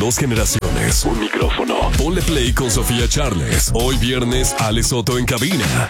2 generaciones, un micrófono. Ponle Play con Sofía Charles. Hoy viernes, Ale Soto en cabina.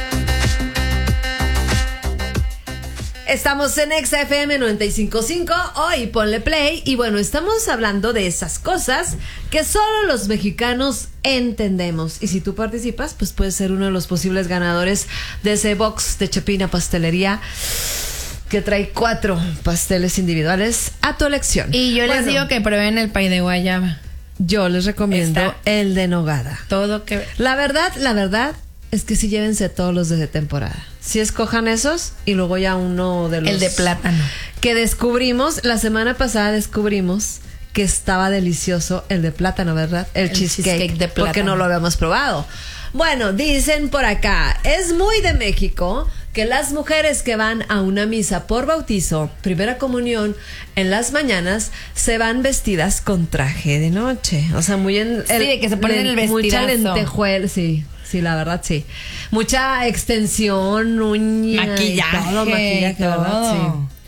Estamos en Exa FM 95.5, hoy Ponle Play, y bueno, estamos hablando de esas cosas que solo los mexicanos entendemos. Y si tú participas, pues puedes ser uno de los posibles ganadores de ese box de Chepina Pastelería, que trae 4 pasteles individuales a tu elección. Y yo les digo que prueben el pay de guayaba. Yo les recomiendo el de nogada. Todo que... La verdad es que sí, llévense todos los de temporada. Sí, escojan esos y luego ya uno de los... El de plátano. Que descubrimos, la semana pasada descubrimos que estaba delicioso el de plátano, ¿verdad? El cheesecake de plátano. Porque no lo habíamos probado. Bueno, dicen por acá, es muy de México que las mujeres que van a una misa por bautizo, primera comunión, en las mañanas, se van vestidas con traje de noche. O sea, muy en... Sí, de que se ponen el vestidazo. Mucha lentejuela, sí. Sí, la verdad, sí. Mucha extensión, uña, maquillaje, todo, ¿verdad? Sí.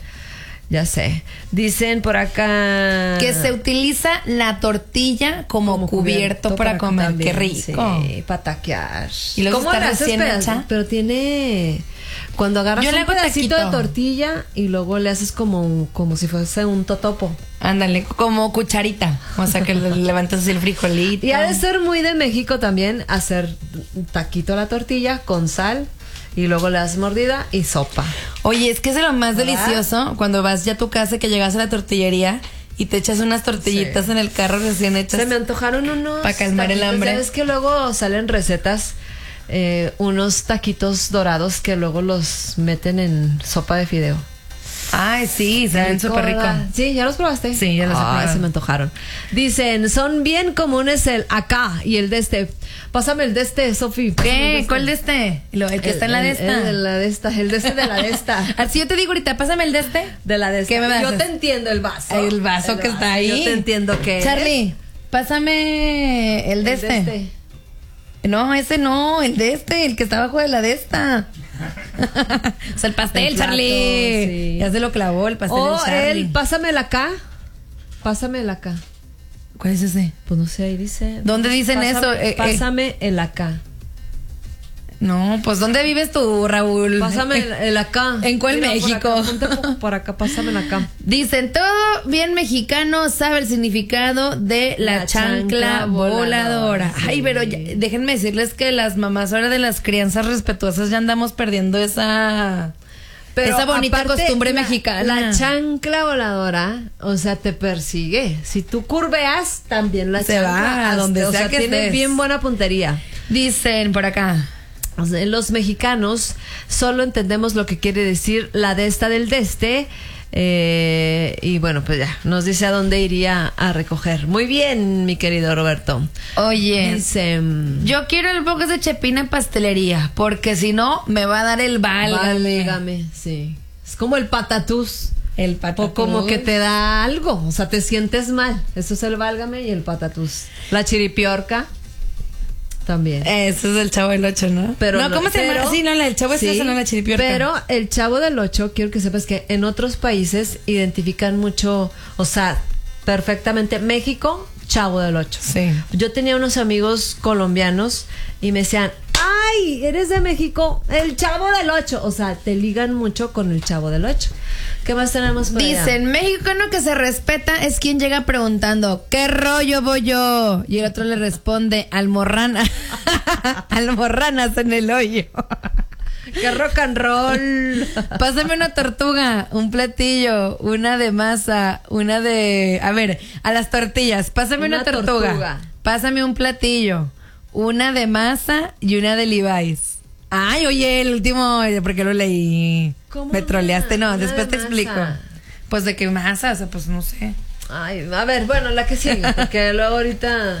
Ya sé. Dicen por acá que se utiliza la tortilla como cubierto para comer. También, qué rico. Sí, para taquear. Y luego ¿cómo está le haces recién hecha? Pero tiene... Cuando agarras un pedacito de tortilla y luego le haces como si fuese un totopo. Ándale, como cucharita. O sea, que le levantas el frijolito. Y ha de ser muy de México también hacer taquito a la tortilla con sal y luego le das mordida y sopa. Oye, es que es de lo más ¿verdad? delicioso cuando vas ya a tu casa, que llegas a la tortillería y te echas unas tortillitas en el carro recién hechas. Se me antojaron unos para calmar taquitos. el hambre. ¿Sabes que luego salen recetas? Unos taquitos dorados que luego los meten en sopa de fideo. Ay, sí, saben súper rico. Sí, ¿ya los probaste? Sí, ya los he probado. Se me antojaron. Dicen, son bien comunes el acá y el de este. Pásame el de este, Sofi. ¿Qué? ¿Cuál de este? El que está en la de esta. El de la de esta, el de este de la de esta. Así yo te digo ahorita, pásame el de este. De la de esta. ¿Qué me Yo haces? te entiendo el vaso. El vaso que está ahí. Yo te entiendo que Charlie, pásame el de este. No, ese no, el de este, el que está abajo de la de esta. O sea, el pastel, el plato, Charlie. Sí. Ya se lo clavó el pastel del Charlie. Pásame el acá. Pásame el acá. ¿Cuál es ese? Pues no sé, ahí dice. ¿Dónde dicen eso? Pásame el acá. No, pues ¿dónde vives tú, Raúl? Pásame el acá. ¿En cuál México? Por acá, pásame el acá. Dicen, todo bien mexicano sabe el significado de la chancla voladora. Sí. Ay, pero ya, déjenme decirles que las mamás ahora de las crianzas respetuosas ya andamos perdiendo esa bonita costumbre mexicana. La chancla voladora, o sea, te persigue. Si tú curveas, también la chancla va a donde sea que tiene estés. bien buena puntería. Dicen por acá. Los mexicanos solo entendemos lo que quiere decir la de esta del de este. Y bueno, pues ya, nos dice a dónde iría a recoger. Muy bien, mi querido Roberto. Oye, dice, yo quiero el box de Chepina Pastelería, porque si no, me va a dar el válgame. Sí. Es como el patatús. El patatús. O como que te da algo, o sea, te sientes mal. Eso es el válgame y el patatús. La chiripiorca. También. Eso es el Chavo del 8, ¿no? Pero no, ¿cómo se llama? Sí, no, el Chavo es eso, no la chiripiorca. Pero el Chavo del 8, quiero que sepas que en otros países identifican mucho, o sea, perfectamente México, Chavo del 8. Sí. Yo tenía unos amigos colombianos y me decían, ¡ay! Eres de México, el Chavo del 8. O sea, te ligan mucho con el Chavo del 8. ¿Qué más tenemos por allá? Dicen, mexicano que se respeta es quien llega preguntando, ¿qué rollo voy yo? Y el otro le responde, almorrana. Almorranas en el hoyo. ¡Qué rock and roll! Pásame una tortuga, un platillo, una de masa, una de... A ver, a las tortillas, pásame una tortuga. Pásame un platillo, una de masa y una de Levi's. Ay, oye, el último, porque lo leí. ¿Cómo me troleaste, no, una después de te explico. masa? Pues de qué masa, o sea, pues no sé. Ay, a ver, bueno, la que sigue, porque luego ahorita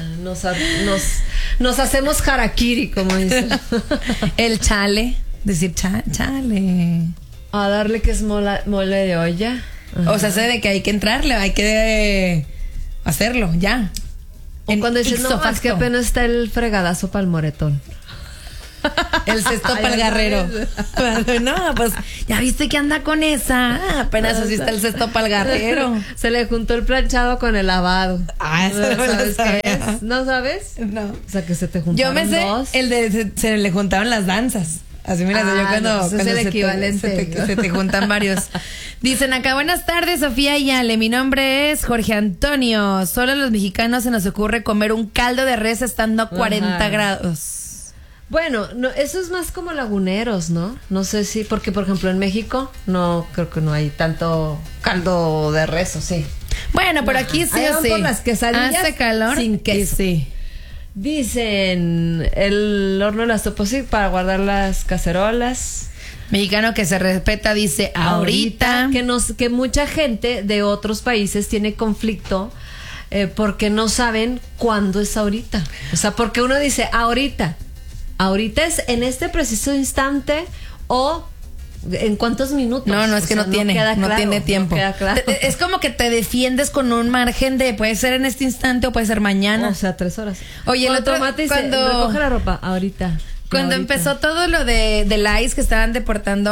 nos hacemos harakiri, como dicen. El chale, decir chale. A darle que es mole de olla. Ajá. O sea, sé de que hay que entrarle, hay que hacerlo, ya. O cuando dices, no, es que apenas está el fregadazo para el moretón. el cesto para el guerrero. No, pues ya viste que anda con esa. Apenas así está el cesto para el guerrero. Se le juntó el planchado con el lavado. Eso no ¿Sabes qué es? ¿No sabes? No. O sea, que se te juntaron Yo me sé dos. el de se le juntaban las danzas. Así mira, yo cuando, no, pues es el equivalente. Se te juntan varios. Dicen acá, buenas tardes, Sofía y Ale. Mi nombre es Jorge Antonio. Solo a los mexicanos se nos ocurre comer un caldo de res estando a 40 grados. Bueno, no, eso es más como laguneros, ¿no? No sé si, porque por ejemplo en México no creo que no hay tanto caldo de res, ¿o sí? Bueno, pero aquí sí o sí. Por las quesadillas hace calor sin queso. Sí. Dicen el horno de las toposis para guardar las cacerolas. Mexicano que se respeta dice ahorita. Que mucha gente de otros países tiene conflicto porque no saben cuándo es ahorita. O sea, porque uno dice ahorita. Ahorita es en este preciso instante o ¿en cuántos minutos? No, es que no tiene tiempo. No queda claro. Es como que te defiendes con un margen de puede ser en este instante o puede ser mañana. O sea, 3 horas. Oye, el otro cuando recoge la ropa, ahorita. Cuando empezó todo lo del ICE que estaban deportando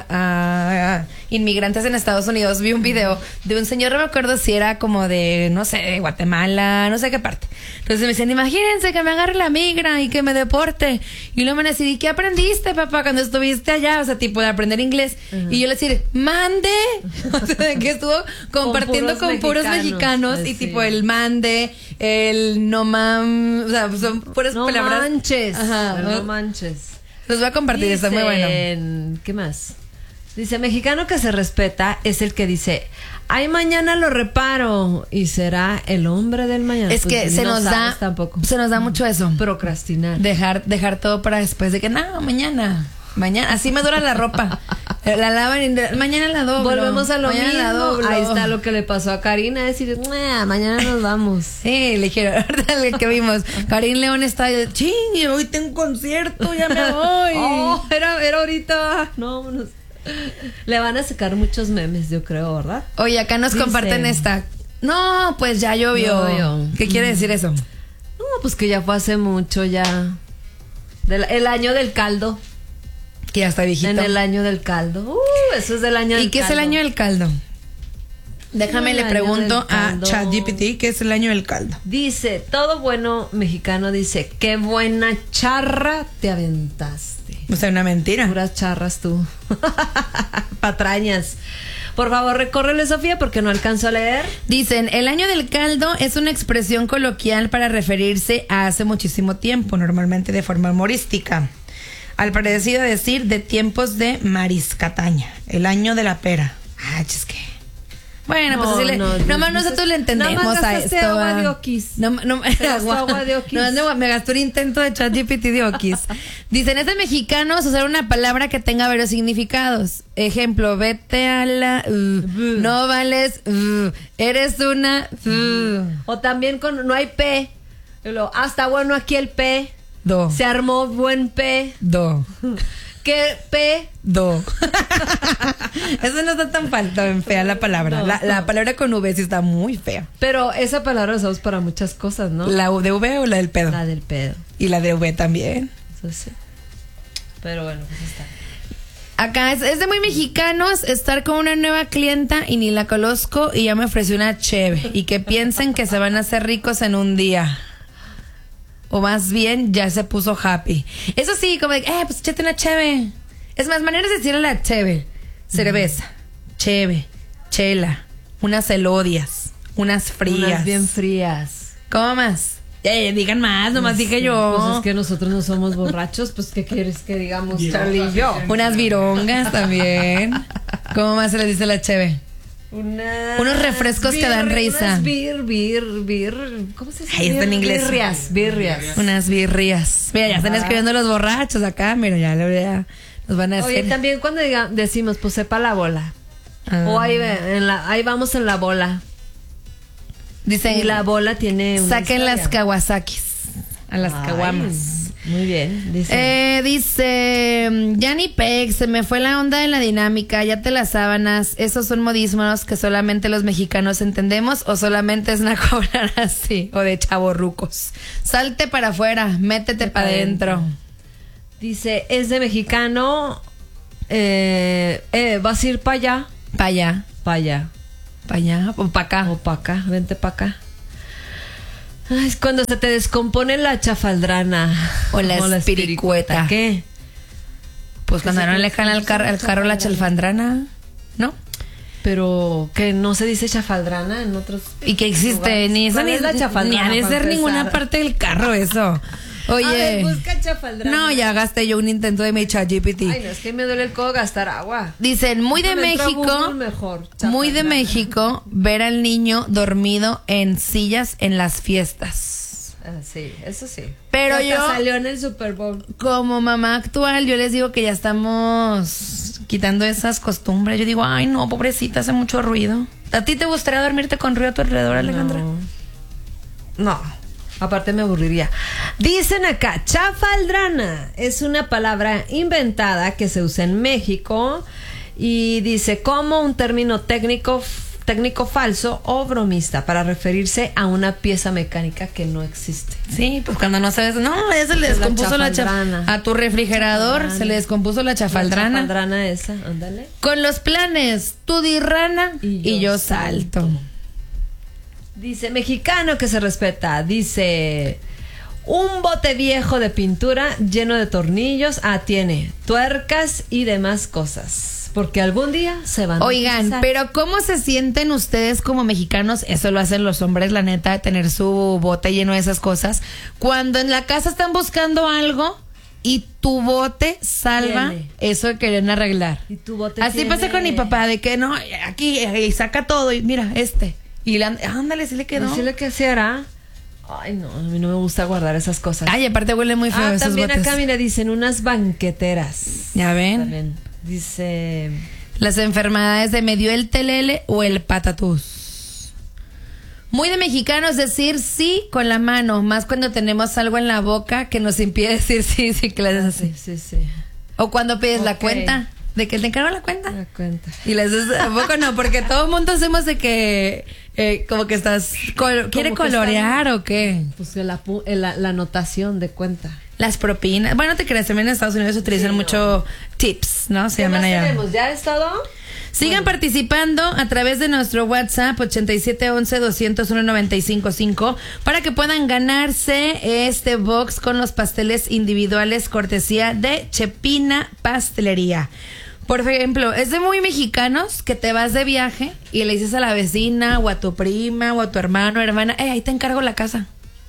a inmigrantes en Estados Unidos, vi un video de un señor, no me acuerdo si era como de, no sé, de Guatemala, no sé qué parte. Entonces me decían, imagínense que me agarre la migra y que me deporte. Y luego me decían, ¿y qué aprendiste, papá, cuando estuviste allá? O sea, tipo de aprender inglés. Y yo le decía, mande. O sea, que estuvo compartiendo con puros mexicanos y tipo el mande, el no mam, o sea, son puras palabras. Manches. Ajá. No manches. Los voy a compartir, está muy bueno. ¿Qué más? Dice, mexicano que se respeta es el que dice, ay, mañana lo reparo y será el hombre del mañana. Es que se nos da mucho eso. Procrastinar. Dejar todo para después de que, no, mañana, así me dura la ropa. La lavan y mañana la doblo. Volvemos a lo mañana mismo. La doblo. Ahí está lo que le pasó a Karina, decir, mañana nos vamos. Sí, le dijeron, ahorita el que vimos, Karin León está, ching, hoy tengo un concierto, ya me voy. Era ahorita. No, le van a sacar muchos memes, yo creo, ¿verdad? Oye, acá nos comparten esta. No, pues ya llovió. ¿Qué quiere decir eso? No, pues que ya fue hace mucho, ya. El año del caldo. Que ya está viejito. En el año del caldo. Eso es del año del caldo. ¿Y qué es el año del caldo? Déjame le pregunto a ChatGPT qué es el año del caldo. Dice, todo bueno mexicano dice, qué buena charra te aventaste. O sea, una mentira. Puras charras tú. Patrañas. Por favor, recórrele, Sofía, porque no alcanzo a leer. Dicen, el año del caldo es una expresión coloquial para referirse a hace muchísimo tiempo, normalmente de forma humorística. Al parecido decir de tiempos de Mariscataña, el año de la pera. Chisque. Bueno, pues así nomás nosotros le entendemos a esto. Agua de oquis. Agua de oquis. Me gastó un intento de ChatGPT de oquis. Dicen, es de mexicanos usar una palabra que tenga varios significados. Ejemplo, vete a la... no vales... eres una... O también con... no hay P. Hasta bueno aquí el P. Do. Se armó buen P. Do. ¿Qué P? Do. Eso no está tan fea la palabra. La palabra con V sí está muy fea. Pero esa palabra la usamos para muchas cosas, ¿no? ¿La de V o la del pedo? La del pedo. Y la de V también. Eso sí. Pero bueno, pues está. Acá es de muy mexicanos estar con una nueva clienta y ni la conozco y ya me ofreció una cheve. Y que piensen que se van a hacer ricos en un día. O más bien, ya se puso happy. Eso sí, como de, pues échate una cheve. Es más, maneras de decirle la cheve. Cerveza, cheve, chela, unas elodias, unas frías. Unas bien frías. ¿Cómo más? Digan más, nomás dije yo. Pues es que nosotros no somos borrachos, pues ¿qué quieres que digamos, Charlie y yo? Unas virongas también. ¿Cómo más se les dice la cheve? Unos refrescos que dan risa. ¿Cómo se dice? Ahí está en inglés. Birrias. Unas birrias. Mira, ya están escribiendo los borrachos acá. Mira, ya nos van a hacer. Oye, también cuando decimos, pues sepa la bola. O ahí vamos en la bola. Dicen, y la bola tiene una saquen historia. las Kawasaki's. A las caguamas. Muy bien. Dice Yanni Peck, se me fue la onda de la dinámica, ya te las sábanas. Esos son modismos que solamente los mexicanos entendemos o solamente es una cobrar así o de chavorrucos. Salte para afuera, métete para adentro. Dice, es de mexicano. ¿Vas a ir para allá? Para allá. Para allá. Para allá o para acá. O para acá, vente para acá. Ay, es cuando se te descompone la chafaldrana. O la espiricueta. ¿Qué? Pues cuando no le jala al carro la chalfandrana, ¿no? Pero que no se dice chafaldrana en otros. Y que existe, lugares. ni esa ni es la chafaldrana. Ni ha de ser ninguna parte del carro eso. Oye. A ver, busca chafaldrana. No, ya gasté yo un intento de mi ChatGPT. Ay, no, es que me duele el codo gastar agua. Dicen, muy de México. Muy de México ver al niño dormido en sillas en las fiestas. Sí, eso sí. Pero yo salió en el Super Bowl. Como mamá actual, yo les digo que ya estamos quitando esas costumbres. Yo digo, ay no, pobrecita, hace mucho ruido. ¿A ti te gustaría dormirte con ruido a tu alrededor, Alejandra? No. Aparte me aburriría. Dicen acá, chafaldrana es una palabra inventada que se usa en México y dice como un término técnico falso o bromista para referirse a una pieza mecánica que no existe. Sí, pues cuando no sabes, no, se le descompuso la chafaldrana. A tu refrigerador se le descompuso la chafaldrana. La chafaldrana esa, ándale. Con los planes, tú di rana y yo salto. Dice, mexicano que se respeta, dice, un bote viejo de pintura lleno de tornillos, tiene tuercas y demás cosas. Porque algún día se van a utilizar. Pero ¿cómo se sienten ustedes como mexicanos? Eso lo hacen los hombres, la neta, de tener su bote lleno de esas cosas. Cuando en la casa están buscando algo y tu bote salva eso que quieren arreglar. Y tu bote así pasa con mi papá, de que no, aquí y saca todo y mira, y ándale, sí le quedó. Sí le quedó. Ay, no, a mí no me gusta guardar esas cosas. Ay, aparte huele muy feo esos también botes. Acá, mira, dicen unas banqueteras. ¿Ya ven? También. Dice... Las enfermedades de me dio el telele o el patatús. Muy de mexicanos decir sí con la mano, más cuando tenemos algo en la boca que nos impide decir sí, que le des así. Sí. O cuando pides la cuenta, de que te encargo la cuenta. La cuenta. Y les dices, ¿a poco no? Porque todo el mundo hacemos de que como que estás... ¿Quiere colorear o qué? Pues la anotación de cuenta. Las propinas. Bueno, te creas, también en Estados Unidos utilizan mucho tips, ¿no? Se llaman allá. Tenemos? ¿Ya es todo? Sigan participando a través de nuestro WhatsApp 8711-201-955 para que puedan ganarse este box con los pasteles individuales cortesía de Chepina Pastelería. Por ejemplo, es de muy mexicanos que te vas de viaje y le dices a la vecina o a tu prima o a tu hermano o hermana, ahí te encargo la casa.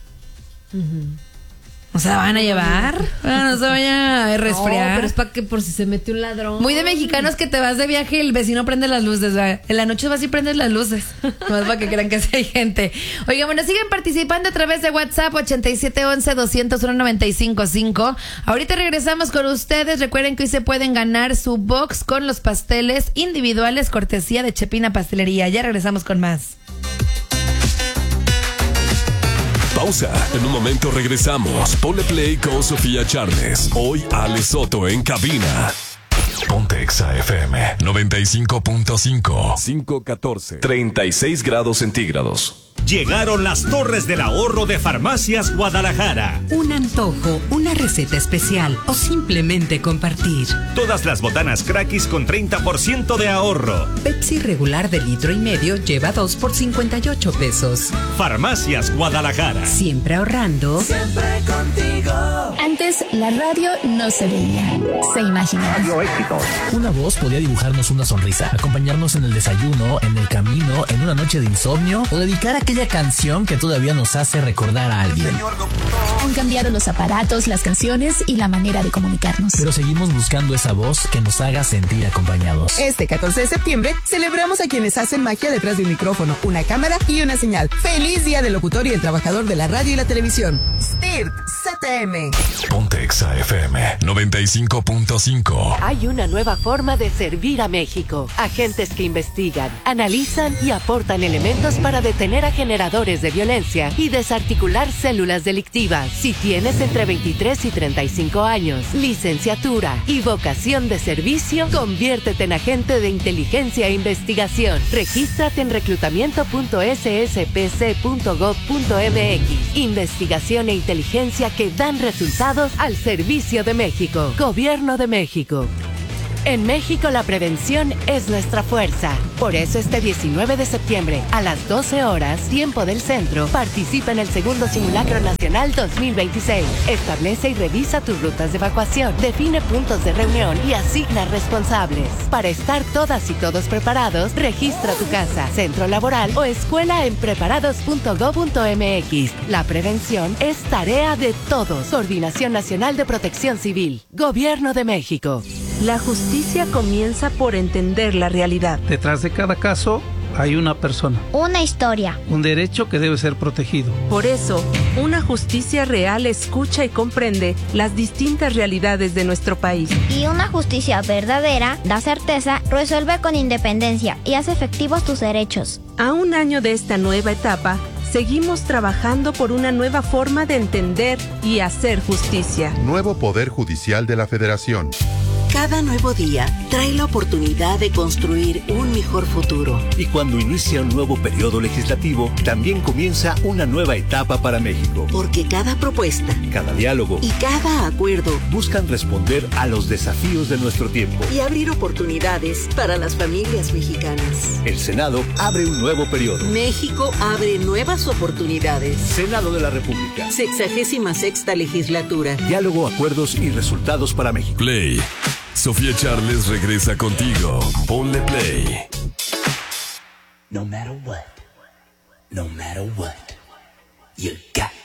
O sea, van a llevar, no se vaya a resfriar. No, pero es para que por si se mete un ladrón. Muy de mexicanos que te vas de viaje y el vecino prende las luces, ¿verdad? En la noche vas y prendes las luces. No es para que crean que sí hay gente. Oigan, bueno, siguen participando a través de WhatsApp 8711-201-955. Ahorita regresamos con ustedes. Recuerden que hoy se pueden ganar su box con los pasteles individuales cortesía de Chepina Pastelería. Ya regresamos con más. Pausa. En un momento regresamos. Ponle play con Sofía Charles. Hoy Ale Soto en cabina. Ponte Exa FM 95.5. 514. 36 grados centígrados. Llegaron las Torres del Ahorro de Farmacias Guadalajara. Un antojo, una receta especial o simplemente compartir. Todas las botanas Crackis con 30% de ahorro. Pepsi regular de 1,5 litros lleva 2 por 58 pesos. Farmacias Guadalajara. Siempre ahorrando. Siempre contigo. Antes la radio no se veía, se imaginaba. Radio Éxitos. Una voz podía dibujarnos una sonrisa, acompañarnos en el desayuno, en el camino, en una noche de insomnio o dedicar aquella canción que todavía nos hace recordar a alguien. Han cambiado los aparatos, las canciones y la manera de comunicarnos. Pero seguimos buscando esa voz que nos haga sentir acompañados. Este 14 de septiembre celebramos a quienes hacen magia detrás de un micrófono, una cámara y una señal. ¡Feliz Día del Locutor y el Trabajador de la Radio y la Televisión! STIRT CTM. Ponte Exa FM 95.5. Hay una nueva forma de servir a México. Agentes que investigan, analizan y aportan elementos para detener a generadores de violencia y desarticular células delictivas. Si tienes entre 23 y 35 años, licenciatura y vocación de servicio, conviértete en agente de inteligencia e investigación. Regístrate en reclutamiento.sspc.gov.mx. Investigación e inteligencia inteligencia que dan resultados al servicio de México. Gobierno de México. En México la prevención es nuestra fuerza. Por eso este 19 de septiembre a las 12 horas, tiempo del centro, participa en el segundo Simulacro Nacional 2026. Establece y revisa tus rutas de evacuación, define puntos de reunión y asigna responsables. Para estar todas y todos preparados, registra tu casa, centro laboral o escuela en preparados.gov.mx. La prevención es tarea de todos. Coordinación Nacional de Protección Civil. Gobierno de México. La justicia comienza por entender la realidad. Detrás de cada caso hay una persona. Una historia. Un derecho que debe ser protegido. Por eso, una justicia real escucha y comprende las distintas realidades de nuestro país. Y una justicia verdadera da certeza, resuelve con independencia y hace efectivos tus derechos. A un año de esta nueva etapa, seguimos trabajando por una nueva forma de entender y hacer justicia. Nuevo Poder Judicial de la Federación. Cada nuevo día trae la oportunidad de construir un mejor futuro. Y cuando inicia un nuevo periodo legislativo, también comienza una nueva etapa para México. Porque cada propuesta, cada diálogo y cada acuerdo buscan responder a los desafíos de nuestro tiempo y abrir oportunidades para las familias mexicanas. El Senado abre un nuevo periodo. México abre nuevas oportunidades. Senado de la República. 66ª legislatura. Diálogo, acuerdos y resultados para México. Play. Sofía Charles regresa contigo. Ponle play. No matter what, you got